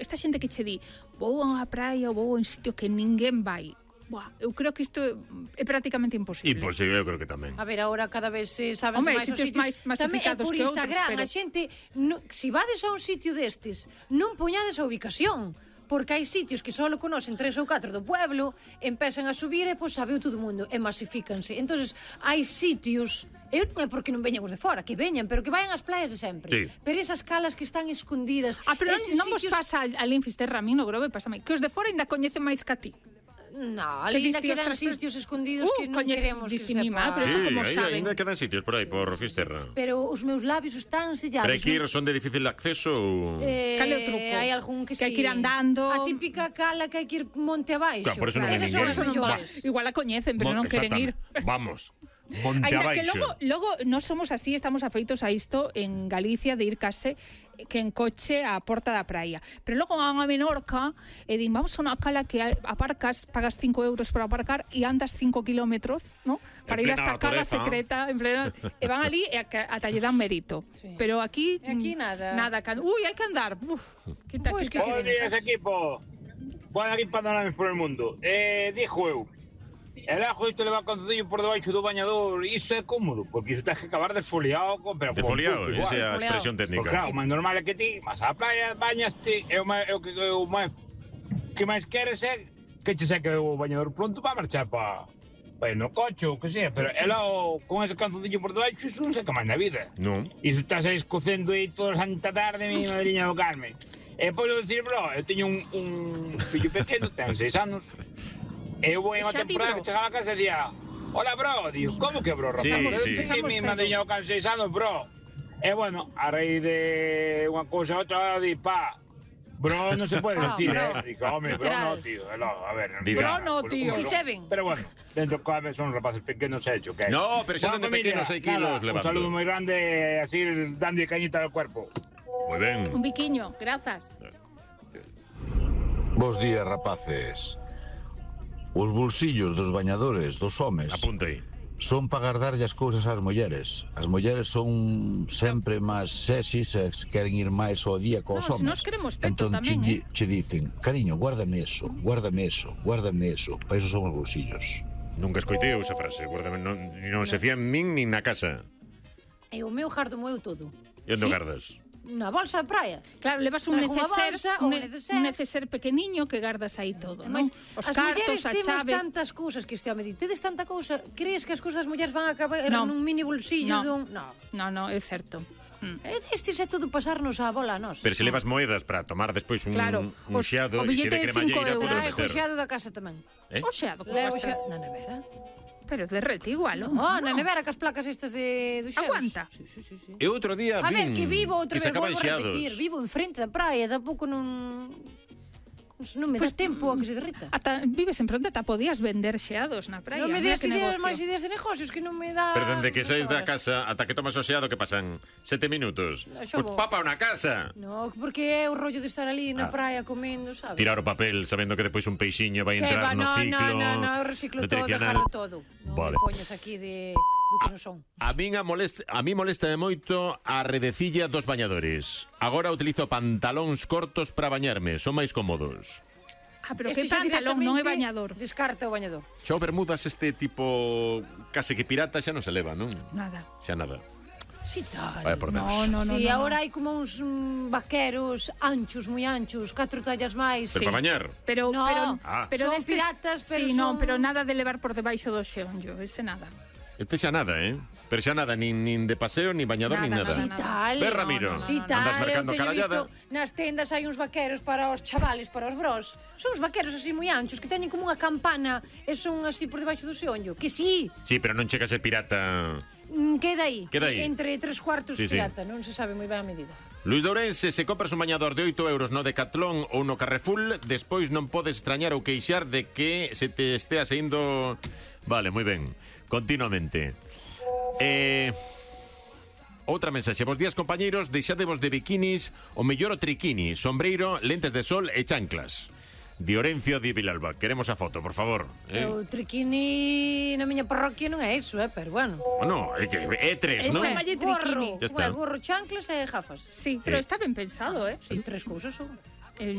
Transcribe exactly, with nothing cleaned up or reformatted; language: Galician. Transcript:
esta xente que che di vou a unha praia ou vou a un sitio que ninguén vai. Buah, eu creo que isto é prácticamente imposible. Imposible, eu creo que tamén. A ver, agora cada vez se saben Hombre, máis os sitios sitios máis masificados tamén é por que Instagram, outros, pero... a xente, no, si vades a un sitio destes, non poñades a ubicación, porque hai sitios que só lo conocen tres ou catro do pueblo, empezan a subir e pois sabeu todo o mundo, e masifícanse. Entonces, hai sitios, eu non é porque non veñan os de fora, que veñan, pero que vayan ás playas de sempre. Sí. Pero esas calas que están escondidas. Ah, pero non vos sitios... pasa ali en Fisterra, a mí no Grove, pásame, que os de fora ainda coñecen máis que a ti. No, ali ainda quedan sitios escondidos uh, que non queremos que se sepa. Pero sí, isto como aí, saben. ainda quedan sitios por aí, por Fisterra. Pero os meus labios están sellados. Pero hai que ir, son de difícil acceso ou... Eh, Cal é o truco? Hai algún que, que hai sí. que ir andando. A típica cala que hai que ir monte abaixo. Claro, por eso non hai Esas ninguén. son as mellores. Igual a coñecen, pero Mo- non queren ir. Vamos, monte Ainda que abaixo. logo, logo non somos así, estamos afeitos a isto en Galicia de ir case que en coche á porta da praia. Pero logo van a Menorca e din, vamos a unha cala que aparcas, pagas cinco euros para aparcar e andas cinco kilómetros, ¿no? Para En ir plena hasta cala naturaleza. secreta, en plena, e van ali e ata lle dan mérito. Sí. Pero aquí E aquí mm, nada. Nada, can... Uy, hai que andar. Uf, quita, Pois quita. que Buenos días, equipo. Buenas aquí panoramas por el mundo. Eh, dijo eu, el ajo isto leva calzoncillo por debaixo do bañador, iso é cómodo, porque iso tens que acabar desfoliado, con- pero con Defoliado, pulpo igual. esa é a Defoliado. expresión Pues técnica. claro, o máis normal é que ti vas á praia, bañaste, e o máis, o que, o máis, que máis queres é que che seque o bañador pronto para marchar pa, pa ir no coche, o que sea, pero ela o, con ese calzoncillo por debaixo, iso non seca máis na vida. Non. Iso estás aí escocendo aí toda a santa tarde, mi madriña do Carmen. E podo dicir, bro, eu teño un, un fillo pequeno, ten seis anos, e eu vou en unha Xa ti, temporada bro. que chegaba a casa e día, hola, bro, digo, como que bro, rapaz? Sí, Eu sí. teño Empezamos mi cedo. madriña do Carmen seis anos, bro. E bueno, a raíz de unha cousa a outra, di, pa, bro non se pode Ah, decir, bro. eh? Digo, home, bro, Literal. no, tío, no, a ver. Dirá. Bro, no, Pues, tío. un- Si se ven. Pero bueno, dentro cada vez son rapaces pequenos hecho, que hai. No, pero xa Bueno, dende familia, pequenos hai que nada, los levanto. Un saludo moi grande, así dando cañita al cuerpo. Moi ben. Un biquiño, grazas. Bos días, rapaces. Os bolsillos dos bañadores dos homes Apunta aí. son para guardarlle as cousas ás mulleres. As mulleres son sempre máis sexys e queren ir máis ao día cos No, se homes. nós queremos peto entón, tamén, che, eh. che dicen, cariño, guárdame eso, guárdame eso, guárdame eso. Para iso son os bolsillos. Nunca escoitei esa frase. Guárdame, non, non se fía en min nin na casa. E o meu jardo moeu todo. E onde Sí? gardas? Na bolsa de praia. Claro, levas un Trajo unha neceser, bolsa, un, un ne- neceser. un neceser pequeniño que gardas aí todo, non? Mas Os as cartos, mulleres a temos chave. tantas cousas que este home di. Tedes tanta cousa, crees que as cousas das mulleres van a acabar No. nun mini bolsillo No. dun... No. No, no, é certo. Mm. E destes é todo pasarnos a bola a nós. Pero se levas moedas para tomar despois un, Claro, un os- xeado o e se billete de de cinco cremalleira euros. podes Ah, e meter. coxeado da casa tamén. Eh? O xeado, como Levo vas xa... a- Na nevera. Pero derrete igual, No, non? na nevera que as placas estas de do xeos. Aguanta. Sí, sí, sí, sí. E outro día A vin ver, que vivo outra que vez, sacaban volvo a xeados. repetir, vivo enfrente da praia, tampouco non... Non me Pois, dá tempo a que se derrita. Ata vives en fronte, ata podías vender xeados na praia. Non me mira des que ideas, negocio. máis ideas de negocios que non me dá... Pero dende que dos saís da horas. casa ata que tomas o xeado que pasan sete minutos. No, xa Pois vou. papa unha casa. No, porque é o rollo de estar ali na Ah. praia comendo, sabes? Tirar o papel sabendo que depois un peixiño vai Que entrar va, no no, ciclo. no, no, no, reciclo todo, nutricional. dejarlo todo. Non Vale. me poñas aquí de do que non son. A min a molesta, a mí molesta moito a redecilla dos bañadores. Agora utilizo pantalóns cortos para bañarme, son máis cómodos. Ah, pero Ese que xa pantalón, non é directamente bañador. Descarta o bañador. Xa o bermudas este tipo case que pirata xa non se leva, non? Nada. Xa nada. Si tal. Vaya por Deus. No, no, no. Si, no, agora no. hai como uns mm, vaqueros anchos, moi anchos, catro tallas máis. Pero para bañar. Pero, No. pero, Ah. pero Son destes- piratas, pero sí, son- non, pero nada de levar por debaixo do xeonllo, ese nada. Este xa nada, eh? Pero xa nada, nin, nin de paseo, nin bañador, nin Nada, nada. Si nada. tal. Ve, Ramiro. no, no, Si no, no. tal, Andas mercando eu teño carallada. visto nas tendas hai uns vaqueros para os chavales, para os bros. Son uns vaqueros así moi anchos que teñen como unha campana e son así por debaixo do xeonllo. Que sí, Sí, pero non chega a ser pirata. mm, queda aí. Queda aí. Entre tres cuartos Sí, sí. pirata, non se sabe moi ben a medida. Luis de Ourense, se compras un bañador de oito euros no Decathlon ou no Carrefour, despois non podes extrañar ou queixar de que se te estea saindo... Vale, moi ben. Continuamente. Eh... Outra mensaxe. Bos días, compañeiros. Deixadevos de bikinis, o mellor o triquini, sombreiro, lentes de sol e chanclas. Diorencio de Vilalba. Queremos a foto, por favor. Eh? O triquini na miña parroquia non é iso, eh, pero bueno. Bueno, é que é tres, É non? chama- Chamalle Gorro, triquini. Ya está. Bueno, gorro, chanclas e gafas. Sí, pero Eh. está ben pensado, eh? Sí, tres cousas son.